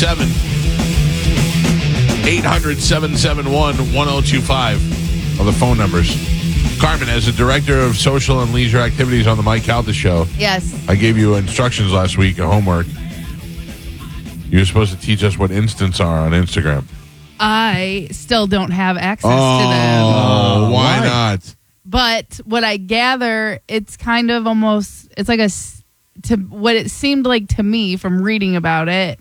800-771-1025 are the phone numbers. Carmen, as the director of social and leisure activities on the Mike Calta Show, Yes. I gave you instructions last week, a homework. You were supposed to teach us what instants are on Instagram. I still don't have access to them. Oh, why not? But what I gather, it's kind of almost, it's like what it seemed like to me from reading about it,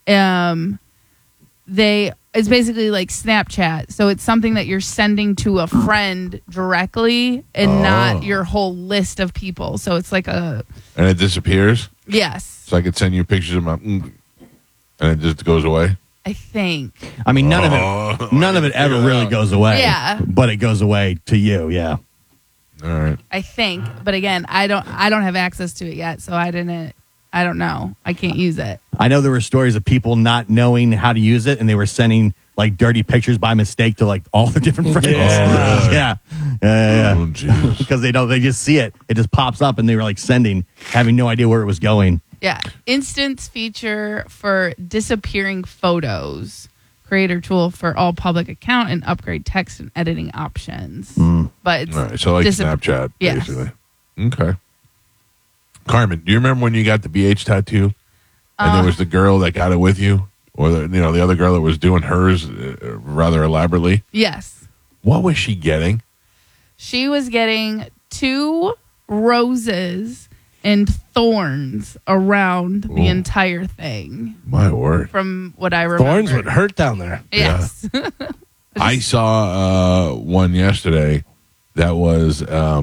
it's basically like Snapchat. So it's something that you're sending to a friend directly and not your whole list of people. So it's like And it disappears? Yes. So I could send you pictures of my... and it just goes away? I think. I mean, none of it ever really goes away. Yeah. But it goes away to you, yeah. All right. I think. But again, I don't have access to it yet. So I don't know. I can't use it. I know there were stories of people not knowing how to use it, and they were sending like dirty pictures by mistake to like all their different friends. Yeah. Yeah. Oh, jeez. Because they just see it. It just pops up, and they were like sending, having no idea where it was going. Yeah. Instance feature for disappearing photos. Creator tool for all public account and upgrade text and editing options. But it's All right, so like Snapchat, Yes. basically. Okay. Carmen, do you remember when you got the BH tattoo? And there was the girl that got it with you? Or the other girl that was doing hers rather elaborately? Yes. What was she getting? She was getting 2 roses and thorns around the entire thing. My word. From what I remember. Thorns would hurt down there. Yes. I saw one yesterday that was a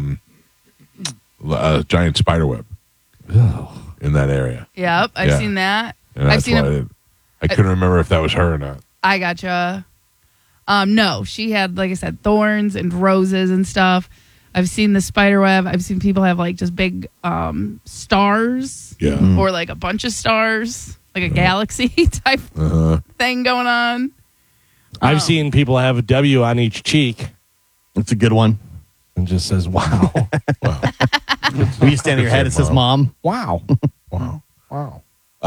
giant spider web in that area. Yep. I've Yeah. seen that. And I've seen I couldn't remember if that was her or not. I gotcha. No, she had, like I said, thorns and roses and stuff. I've seen the spider web. I've seen people have like just big stars, or like a bunch of stars, like a galaxy type thing going on. I've seen people have a W on each cheek. It's a good one. And just says, wow. Wow. When you stand on your head, it says mom. Wow. Wow. Wow.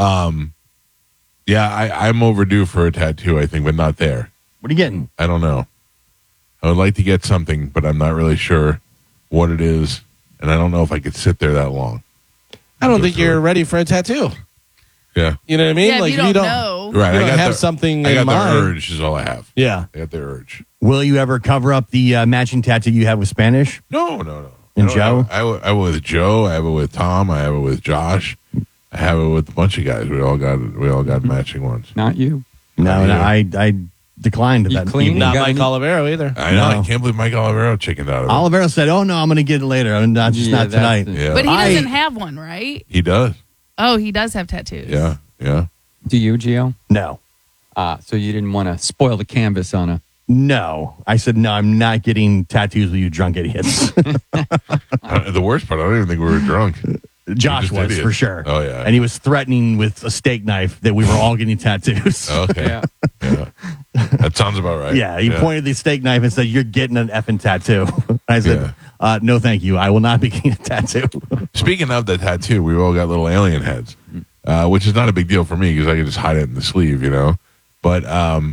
Yeah, I'm overdue for a tattoo, I think, but not there. What are you getting? I don't know. I would like to get something, but I'm not really sure what it is, and I don't know if I could sit there that long. I don't think you're ready for a tattoo. Yeah. You know what I mean? Yeah, like if you don't know. Right. You I don't got have something I in got mind. the urge is all I have. Yeah. I got the urge. Will you ever cover up the matching tattoo you have with Spanish? No. And No, Joe? I have it with Joe. I have it with Tom. I have it with Josh. I have it with a bunch of guys. We all got matching ones. Not you. No, I declined You that. clean? evening. Not got Mike any- Olivero either. I know. No. I can't believe Mike Olivero chickened out of it. Olivero said, "Oh no, I'm going to get it later. I'm not just Yeah, not that's tonight." the- Yeah. But he I- doesn't have one, right? He does. Oh, he does have tattoos. Yeah. Do you, Gio? No, So you didn't want to spoil the canvas on a... no. I said no. I'm not getting tattoos with you drunk idiots. The worst part, I don't even think we were drunk. Josh just was idiots. for sure. Oh, yeah. and he was threatening with a steak knife that we were all getting tattoos. Okay. Yeah. Yeah. That sounds about right. Yeah, he pointed the steak knife and said, "You're getting an effing tattoo." I said, "No, thank you. I will not be getting a tattoo." Speaking of the tattoo, we all got little alien heads, which is not a big deal for me because I can just hide it in the sleeve, you know. But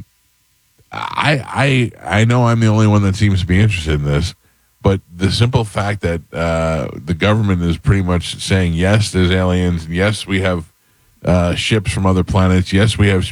I know I'm the only one that seems to be interested in this. But the simple fact that the government is pretty much saying, yes, there's aliens. Yes, we have ships from other planets. Yes, we have